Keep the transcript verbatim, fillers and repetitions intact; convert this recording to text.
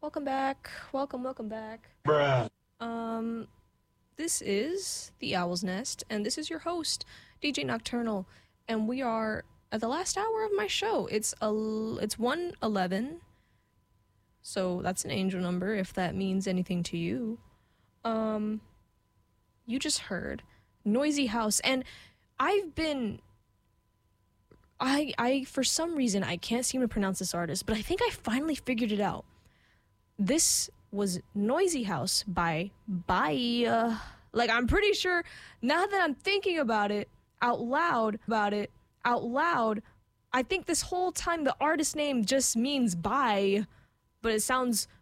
Welcome back. Welcome, welcome back. Bruh. Um, this is the Owl's Nest, and this is your host, D J Nocturnal, and we are at the last hour of my show. It's a it's one eleven, so that's an angel number if that means anything to you. Um, you just heard Noisy House, and I've been I I for some reason I can't seem to pronounce this artist, but I think I finally figured it out. This was Noisy House by Bye. Like, I'm pretty sure now that I'm thinking about it out loud, about it out loud, I think this whole time the artist name just means bye, but it sounds